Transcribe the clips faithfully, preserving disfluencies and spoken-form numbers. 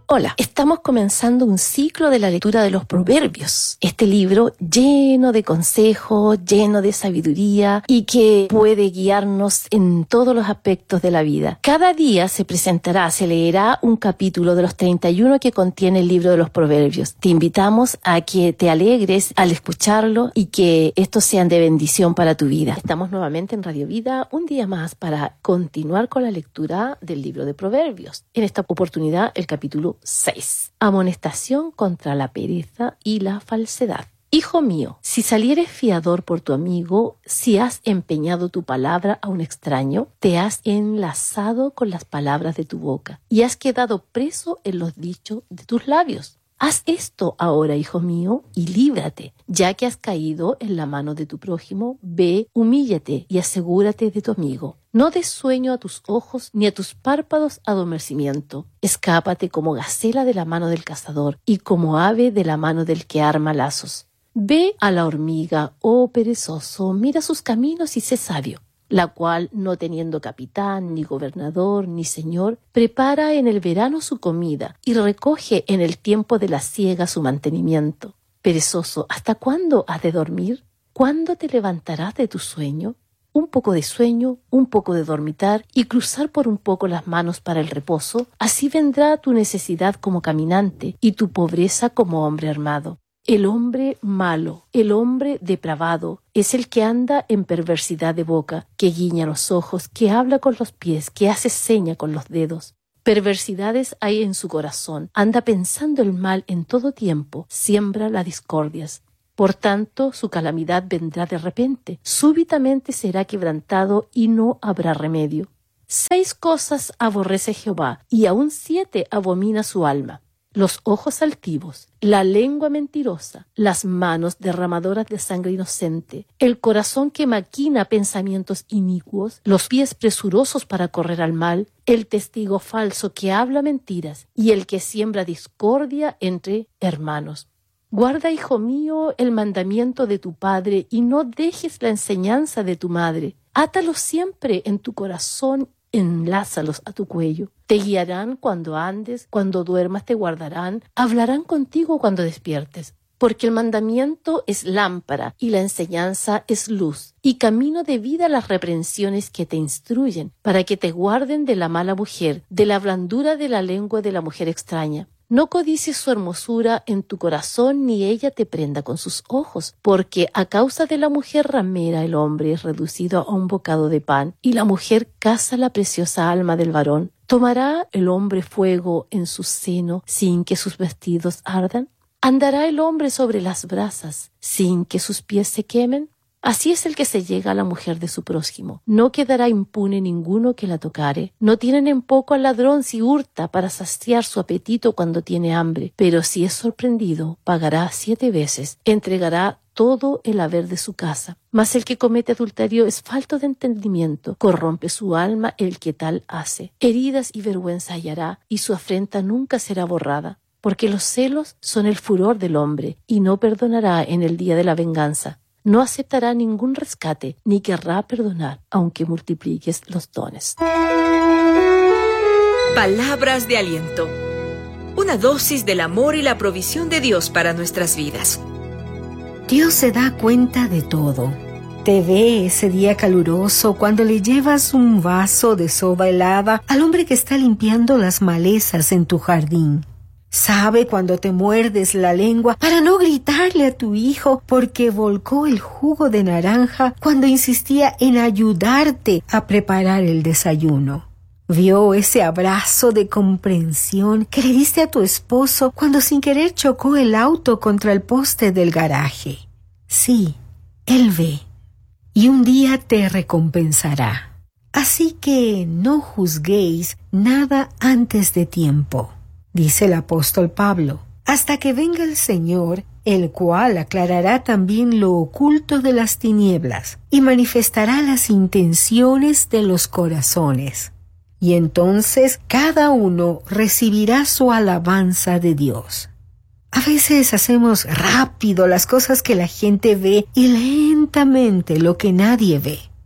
Hola, estamos comenzando un ciclo de la lectura de los Proverbios. Este libro lleno de consejos, lleno de sabiduría y que puede guiarnos en todos los aspectos de la vida. Cada día se presentará, se leerá un capítulo de los treinta y uno que contiene el libro de los Proverbios. Te invitamos a que te alegres al escucharlo y que estos sean de bendición para tu vida. Estamos nuevamente en Radio Vida un día más para continuar con la lectura del libro de Proverbios. En esta oportunidad, el capítulo seis. Amonestación contra la pereza y la falsedad. Hijo mío, si salieres fiador por tu amigo, si has empeñado tu palabra a un extraño, te has enlazado con las palabras de tu boca y has quedado preso en los dichos de tus labios. Haz esto ahora, hijo mío, y líbrate, ya que has caído en la mano de tu prójimo. Ve, humíllate y asegúrate de tu amigo. No des sueño a tus ojos ni a tus párpados adormecimiento. Escápate como gacela de la mano del cazador y como ave de la mano del que arma lazos. Ve a la hormiga, oh perezoso, mira sus caminos y sé sabio, la cual, no teniendo capitán, ni gobernador, ni señor, prepara en el verano su comida y recoge en el tiempo de la siega su mantenimiento. Perezoso, ¿hasta cuándo has de dormir? ¿Cuándo te levantarás de tu sueño? Un poco de sueño, un poco de dormitar y cruzar por un poco las manos para el reposo, así vendrá tu necesidad como caminante y tu pobreza como hombre armado. El hombre malo, el hombre depravado, es el que anda en perversidad de boca, que guiña los ojos, que habla con los pies, que hace seña con los dedos. Perversidades hay en su corazón, anda pensando el mal en todo tiempo, siembra las discordias. Por tanto, su calamidad vendrá de repente, súbitamente será quebrantado y no habrá remedio. Seis cosas aborrece Jehová, y aun siete abomina su alma: los ojos altivos, la lengua mentirosa, las manos derramadoras de sangre inocente, el corazón que maquina pensamientos inicuos, los pies presurosos para correr al mal, el testigo falso que habla mentiras y el que siembra discordia entre hermanos. Guarda, hijo mío, el mandamiento de tu padre y no dejes la enseñanza de tu madre. Átalos siempre en tu corazón, enlázalos a tu cuello. Te guiarán cuando andes, cuando duermas te guardarán, hablarán contigo cuando despiertes. Porque el mandamiento es lámpara y la enseñanza es luz, y camino de vida las reprensiones que te instruyen, para que te guarden de la mala mujer, de la blandura de la lengua de la mujer extraña. No codicies su hermosura en tu corazón, ni ella te prenda con sus ojos, porque a causa de la mujer ramera el hombre es reducido a un bocado de pan, y la mujer caza la preciosa alma del varón. ¿Tomará el hombre fuego en su seno sin que sus vestidos ardan? ¿Andará el hombre sobre las brasas sin que sus pies se quemen? Así es el que se llega a la mujer de su prójimo. No quedará impune ninguno que la tocare. No tienen en poco al ladrón si hurta para saciar su apetito cuando tiene hambre. Pero si es sorprendido, pagará siete veces. Entregará todo el haber de su casa. Mas el que comete adulterio es falto de entendimiento. Corrompe su alma el que tal hace. Heridas y vergüenza hallará, y su afrenta nunca será borrada. Porque los celos son el furor del hombre, y no perdonará en el día de la venganza. No aceptará ningún rescate, ni querrá perdonar, aunque multipliques los dones. Palabras de aliento. Una dosis del amor y la provisión de Dios para nuestras vidas. Dios se da cuenta de todo. Te ve ese día caluroso cuando le llevas un vaso de soda helada al hombre que está limpiando las malezas en tu jardín. Sabe cuando te muerdes la lengua para no gritarle a tu hijo porque volcó el jugo de naranja cuando insistía en ayudarte a preparar el desayuno. Vio ese abrazo de comprensión que le diste a tu esposo cuando sin querer chocó el auto contra el poste del garaje. Sí, él ve, y un día te recompensará. Así que no juzguéis nada antes de tiempo. Dice el apóstol Pablo, hasta que venga el Señor, el cual aclarará también lo oculto de las tinieblas y manifestará las intenciones de los corazones. Y entonces cada uno recibirá su alabanza de Dios. A veces hacemos rápido las cosas que la gente ve y lentamente lo que nadie ve.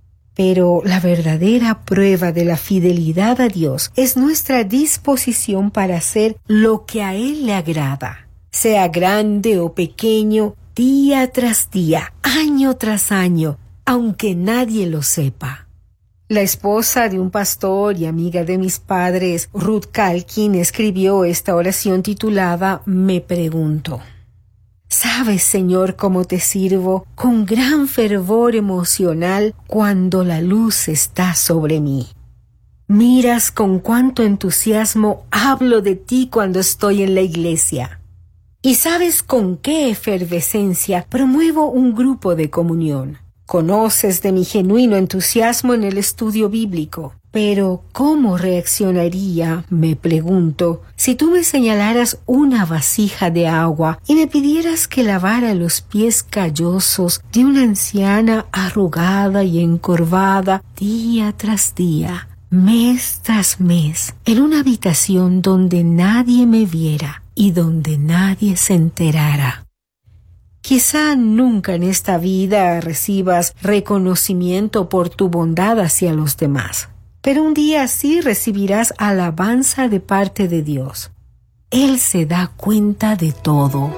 Pero la verdadera prueba de la fidelidad a Dios es nuestra disposición para hacer lo que a Él le agrada, sea grande o pequeño, día tras día, año tras año, aunque nadie lo sepa. La esposa de un pastor y amiga de mis padres, Ruth Calkin, escribió esta oración titulada Me pregunto. Sabes, Señor, cómo te sirvo con gran fervor emocional cuando la luz está sobre mí. Miras con cuánto entusiasmo hablo de ti cuando estoy en la iglesia. Y sabes con qué efervescencia promuevo un grupo de comunión. Conoces de mi genuino entusiasmo en el estudio bíblico. Pero, ¿cómo reaccionaría, me pregunto, si tú me señalaras una vasija de agua y me pidieras que lavara los pies callosos de una anciana arrugada y encorvada día tras día, mes tras mes, en una habitación donde nadie me viera y donde nadie se enterara? Quizá nunca en esta vida recibas reconocimiento por tu bondad hacia los demás. Pero un día sí recibirás alabanza de parte de Dios. Él se da cuenta de todo.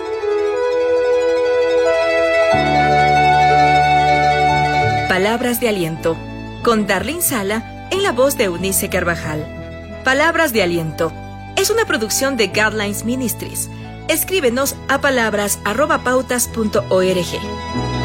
Palabras de aliento, con Darlene Sala en la voz de Eunice Carvajal. Palabras de aliento es una producción de Guidelines Ministries. Escríbenos a palabras arroba pautas punto org.